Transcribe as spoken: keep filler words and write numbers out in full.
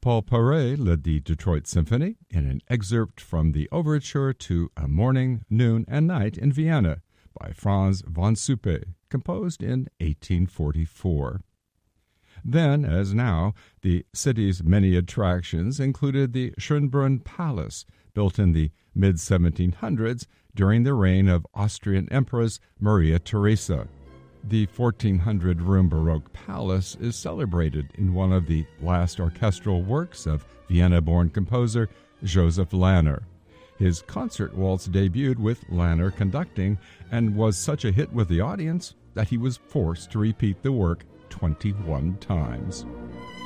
Paul Paret led the Detroit Symphony in an excerpt from the overture to A Morning, Noon, and Night in Vienna by Franz von Suppe, composed in eighteen forty-four. Then, as now, the city's many attractions included the Schönbrunn Palace, built in the mid seventeen hundreds during the reign of Austrian Empress Maria Theresa. The fourteen hundred room Baroque palace is celebrated in one of the last orchestral works of Vienna-born composer Joseph Lanner. His concert waltz debuted with Lanner conducting and was such a hit with the audience that he was forced to repeat the work twenty-one times.